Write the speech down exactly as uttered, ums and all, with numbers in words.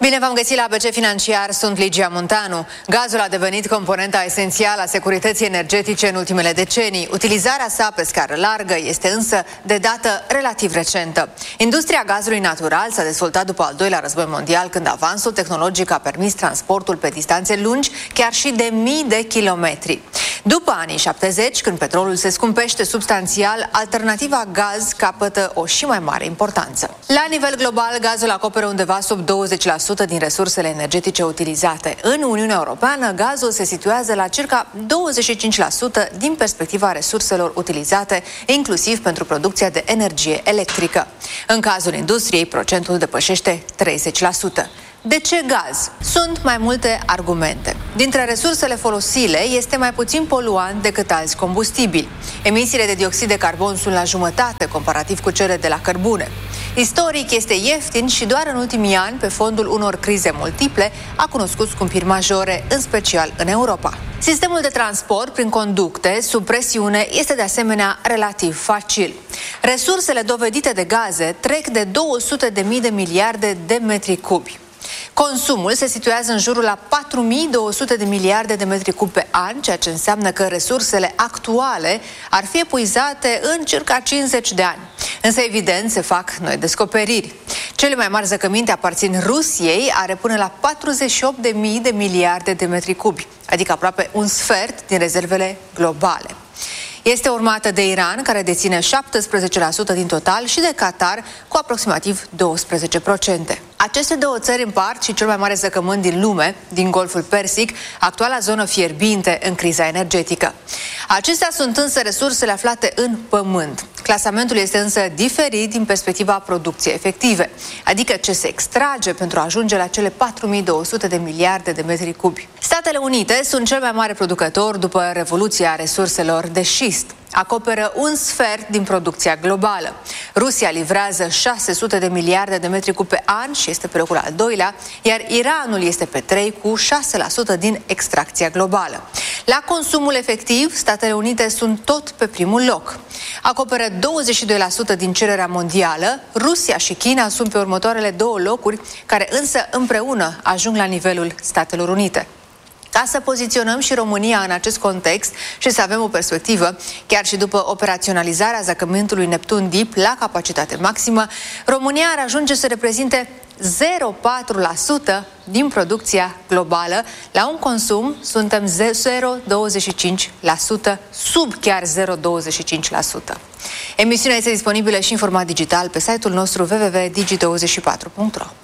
Bine v-am găsit la A B C Financiar, sunt Ligia Muntanu. Gazul a devenit componenta esențială a securității energetice în ultimele decenii. Utilizarea sa pe scară largă este însă de dată relativ recentă. Industria gazului natural s-a dezvoltat după al doilea război mondial, când avansul tehnologic a permis transportul pe distanțe lungi, chiar și de mii de kilometri. După anii șaptezeci, când petrolul se scumpește substanțial, alternativa gaz capătă o și mai mare importanță. La nivel global, gazul acoperă undeva sub douăzeci la sută din resursele energetice utilizate. În Uniunea Europeană, gazul se situează la circa douăzeci și cinci la sută din perspectiva resurselor utilizate, inclusiv pentru producția de energie electrică. În cazul industriei, procentul depășește treizeci la sută. De ce gaz? Sunt mai multe argumente. Dintre resursele fosile, este mai puțin poluant decât alți combustibili. Emisiile de dioxid de carbon sunt la jumătate comparativ cu cele de la cărbune. Istoric, este ieftin și doar în ultimii ani, pe fondul unor crize multiple, a cunoscut scumpiri majore, în special în Europa. Sistemul de transport prin conducte sub presiune este de asemenea relativ facil. Resursele dovedite de gaze trec de două sute de mii de miliarde de metri cubi. Consumul se situează în jurul la patru mii două sute de miliarde de metri cubi pe an, ceea ce înseamnă că resursele actuale ar fi epuizate în circa cincizeci de ani. Însă, evident, se fac noi descoperiri. Cele mai mari zăcăminte aparțin Rusiei, are până la patruzeci și opt de mii de miliarde de metri cubi, adică aproape un sfert din rezervele globale. Este urmată de Iran, care deține șaptesprezece la sută din total, și de Qatar, cu aproximativ douăsprezece la sută. Aceste două țări împart și cel mai mare zăcământ din lume, din Golful Persic, actuala zonă fierbinte în criza energetică. Acestea sunt însă resursele aflate în pământ. Clasamentul este însă diferit din perspectiva producției efective, adică ce se extrage pentru a ajunge la cele patru mii două sute de miliarde de metri cubi. Statele Unite sunt cel mai mare producător după revoluția resurselor de șist. Acoperă un sfert din producția globală. Rusia livrează șase sute de miliarde de metri cubi pe an și este pe locul al doilea, iar Iranul este pe trei cu șase la sută din extracția globală. La consumul efectiv, Statele Unite sunt tot pe primul loc. Acoperă douăzeci și doi la sută din cererea mondială, Rusia și China sunt pe următoarele două locuri, care însă împreună ajung la nivelul Statelor Unite. Ca să poziționăm și România în acest context și să avem o perspectivă, chiar și după operaționalizarea zăcământului Neptun Deep la capacitate maximă, România ar ajunge să reprezinte zero virgulă patru la sută din producția globală. La un consum suntem zero virgulă douăzeci și cinci la sută, sub chiar zero virgulă douăzeci și cinci la sută. Emisiunea este disponibilă și în format digital pe site-ul nostru w w w punct digi douăzeci și patru punct ro.